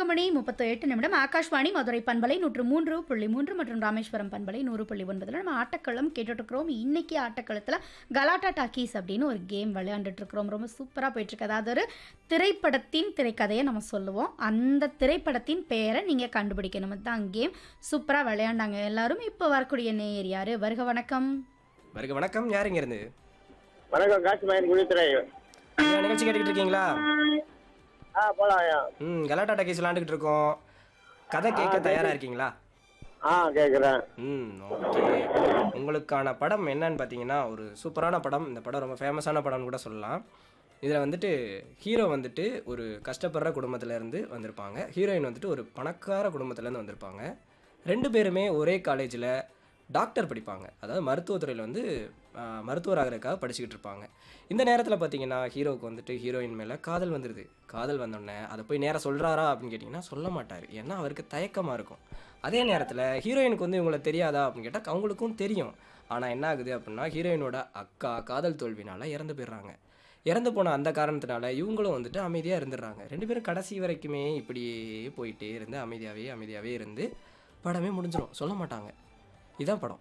மணி 38 ஆகாஷ்வாணி மதுரை பண்பலை 103.3 மற்றும் ராமேஸ்வரம் பண்பலை 100.9 நம்ம ஆட்டக்களம் கேட்டுட்டு இருக்கிறோம். இன்னைக்கு ஆட்டக்களத்தில் கலாட்டா டாக்கீஸ் அப்படின்னு ஒரு கேம் விளையாண்டுட்டு இருக்கிறோம். ரொம்ப சூப்பராக போயிட்டு இருக்கு. அதாவது ஒரு திரைப்படத்தின் திரைக்கதையை நம்ம சொல்லுவோம். அந்த திரைப்படத்தின் பெயரை நீங்கள் கண்டுபிடிக்கணும். தான் கேம். சூப்பராக விளையாண்டாங்க எல்லாரும். இப்போ வரக்கூடிய நேயர் யாரு? வருக வணக்கம். வருக வணக்கம். யாருங்க இருந்து? வணக்கம், காசி மயன் குளித்துறை. நிகழ்ச்சி கேட்டுக்கிட்டு இருக்கீங்களா? போலாம். கலாட்டா டாக்கீஸ் விளாண்டுக்கிட்டு இருக்கோம். கதை கேட்க தயாரா இருக்கீங்களா? கேக்குறேன். ஓகே. உங்களுக்கான படம் என்னன்னு பார்த்தீங்கன்னா ஒரு சூப்பரான படம். இந்த படம் ரொம்ப ஃபேமஸான படம்னு கூட சொல்லலாம். இதில் வந்துட்டு ஹீரோ வந்துட்டு ஒரு கஷ்டப்படுற குடும்பத்திலேருந்து வந்திருப்பாங்க. ஹீரோயின் வந்துட்டு ஒரு பணக்கார குடும்பத்துலேருந்து வந்திருப்பாங்க. ரெண்டு பேருமே ஒரே காலேஜில் டாக்டர் படிப்பாங்க. அதாவது மருத்துவத்துறையில் வந்து மருத்துவர் ஆகிறதுக்காக படிச்சுக்கிட்டு இருப்பாங்க. இந்த நேரத்தில் பார்த்தீங்கன்னா ஹீரோவுக்கு வந்துட்டு ஹீரோயின் மேலே காதல் வந்துடுது. காதல் வந்தோடனே அதை போய் நேராக சொல்கிறாரா அப்படின்னு கேட்டிங்கன்னா சொல்ல மாட்டார். ஏன்னா அவருக்கு தயக்கமாக இருக்கும். அதே நேரத்தில் ஹீரோயினுக்கு வந்து இவங்களை தெரியாதா அப்படின்னு கேட்டால் அவங்களுக்கும் தெரியும். ஆனால் என்ன ஆகுது அப்படின்னா ஹீரோயினோட அக்கா காதல் தோல்வினால் இறந்து போயிடுறாங்க. இறந்து போன அந்த காரணத்தினால இவங்களும் வந்துட்டு அமைதியாக இருந்துடுறாங்க. ரெண்டு பேரும் கடைசி வரைக்குமே இப்படியே போயிட்டே இருந்து அமைதியாகவே இருந்து படமே முடிஞ்சிடும். சொல்ல மாட்டாங்க. இதான் படம்.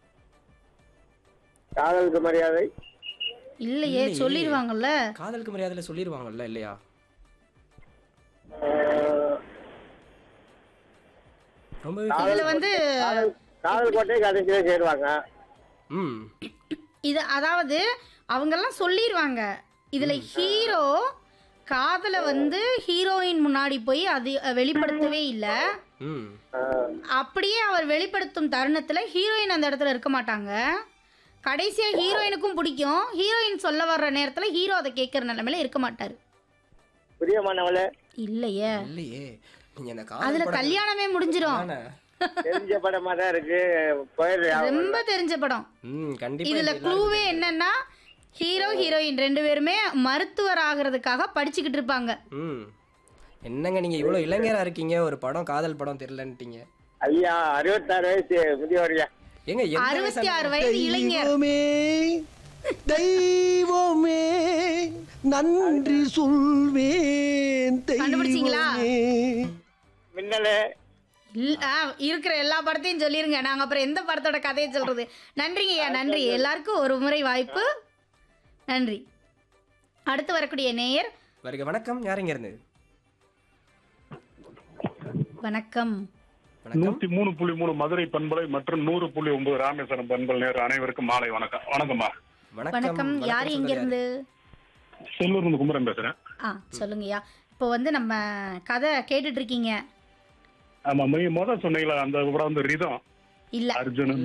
காதலுக்கு மரியாதை இல்லையே, சொல்லிடுவாங்கல்ல. காதலுக்கு மரியாதையில சொல்லிடுவாங்கல்ல இல்லையா? ரொம்பவே இதுல வந்து காதல் கோட்டை கடைசியில சேருவாங்க. இது அதாவது அவங்கெல்லாம் சொல்லிடுவாங்க. இதுல ஹீரோ காதலை வந்து ஹீரோயின் முன்னாடி போய் அது வெளிப்படுத்தவே இல்லை. அப்படியே அவர் வெளிப்படுத்தும் தருணத்துல ஹீரோயின் அந்த இடத்துல இருக்க மாட்டாங்க. கடைசியா ஹீரோயினுக்கும் பிடிக்கும். ஹீரோயின் சொல்ல வர்ற நேரத்துல ஹீரோ அதை கேட்கற நிலைமையில இருக்க மாட்டாரு. பிரியமானவளே இல்லையே. நீங்க அந்த அதுல கல்யாணமே முடிஞ்சிரும். தெரிஞ்ச படமா தான் இருக்கு. ரொம்ப தெரிஞ்ச படம். கண்டிப்பா. இதுல க்ளூவே என்னன்னா ஹீரோ ஹீரோயின் ரெண்டு பேருமே மருத்துவர் ஆகிறதுக்காக படிச்சுக்கிட்டு இருப்பாங்க. என்னங்க நீங்க இவ்வளவு இளைஞரா இருக்கீங்க, ஒரு படம் காதல் படம் தெரியலன்ட்டீங்க. ஐயா 66 வயசு முதியோரியா. ஏங்க 66 வயது இளைஞர். தெய்வமே நன்றி சொல்வேன். கண்டுபிடிச்சீங்களா? மின்னலே இருக்கிற எல்லா படத்தையும் சொல்லிருங்க. நாங்க அப்புறம் எந்த படத்தோட கதையை சொல்றது? நன்றிங்கய்யா, நன்றி. எல்லாருக்கும் ஒரு முறை வாய்ப்பு. நன்றி. அடுத்து வரக்கூடிய நேயர். வருக வணக்கம். யாருங்க இருந்து? வணக்கம். 103.3 மதுரை பண்பலை மற்றும் 100.9 ராமேஸ்வரம் பண்பல் நேர் அனைவருக்கும் மாலை வணக்கம். வணக்கம்மா. வணக்கம். யார் எங்க இருந்து? செல்லூர் இருந்து குமரன் பேசுறேன். சொல்லுங்கய்யா. இப்போ வந்து நம்ம கதை கேட்டுட்டு இருக்கீங்க. ஆமா, முதல் சொன்னீங்களா அந்த படம் வந்து ரிதம் இல்ல அர்ஜுனன்